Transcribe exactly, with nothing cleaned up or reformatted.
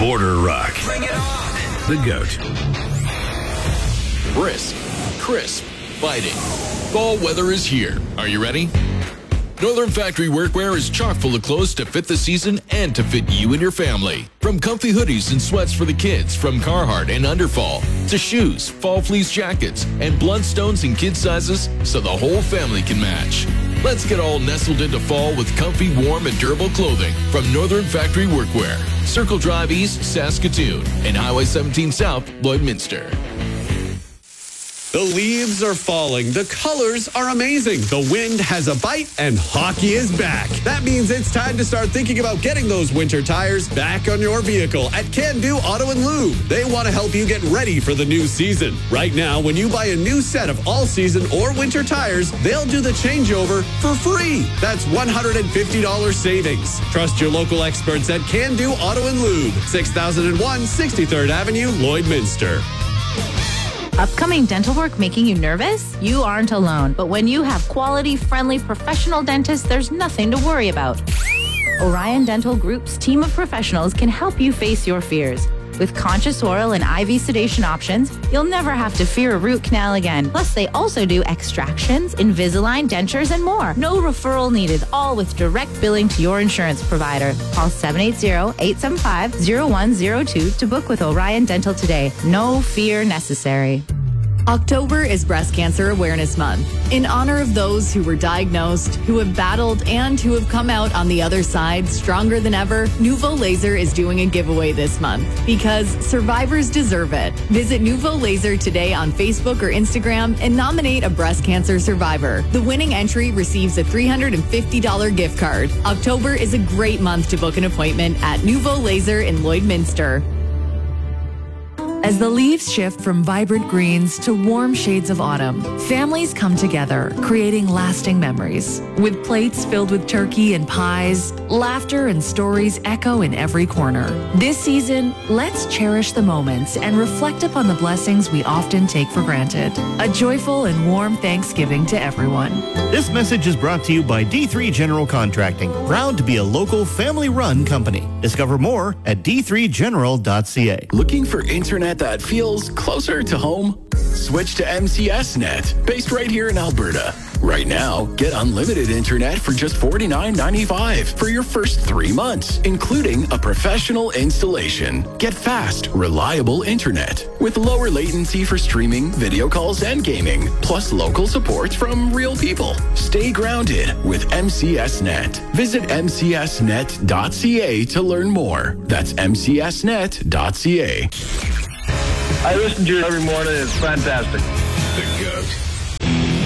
Border Rock. Bring it on. The GOAT. Brisk, crisp, biting. Fall weather is here. Are you ready? Northern Factory Workwear is chock full of clothes to fit the season and to fit you and your family. From comfy hoodies and sweats for the kids, from Carhartt and Underfall, to shoes, fall fleece jackets, and Bloodstones in kid sizes so the whole family can match. Let's get all nestled into fall with comfy, warm, and durable clothing from Northern Factory Workwear. Circle Drive East, Saskatoon, and Highway seventeen South, Lloydminster. The leaves are falling. The colors are amazing. The wind has a bite and hockey is back. That means it's time to start thinking about getting those winter tires back on your vehicle at Can Do Auto and Lube. They want to help you get ready for the new season. Right now, when you buy a new set of all-season or winter tires, they'll do the changeover for free. That's one hundred fifty dollars savings. Trust your local experts at Can Do Auto and Lube, six thousand one sixty-third Avenue, Lloydminster. Upcoming dental work making you nervous? You aren't alone. But when you have quality, friendly, professional dentists, there's nothing to worry about. Orion Dental Group's team of professionals can help you face your fears. With conscious oral and I V sedation options, you'll never have to fear a root canal again. Plus, they also do extractions, Invisalign, dentures, and more. No referral needed, all with direct billing to your insurance provider. Call seven eight zero, eight seven five, zero one zero two to book with Orion Dental today. No fear necessary. October is Breast Cancer Awareness Month. In honor of those who were diagnosed, who have battled, and who have come out on the other side stronger than ever, Nouveau Laser is doing a giveaway this month because survivors deserve it. Visit Nouveau Laser today on Facebook or Instagram and nominate a breast cancer survivor. The winning entry receives a three hundred fifty dollars gift card. October is a great month to book an appointment at Nouveau Laser in Lloydminster. As the leaves shift from vibrant greens to warm shades of autumn, families come together, creating lasting memories. With plates filled with turkey and pies, laughter and stories echo in every corner. This season, let's cherish the moments and reflect upon the blessings we often take for granted. A joyful and warm Thanksgiving to everyone. This message is brought to you by D three General Contracting, proud to be a local family-run company. Discover more at d three general dot c a. Looking for internet that feels closer to home? Switch to M C S Net, based right here in Alberta. Right now, get unlimited internet for just forty-nine ninety-five for your first three months, including a professional installation. Get fast, reliable internet with lower latency for streaming, video calls, and gaming, plus local support from real people. Stay grounded with M C S Net. Visit m c s net dot c a to learn more. That's m c s net dot c a. I listen to you every morning. It's fantastic. The GOAT.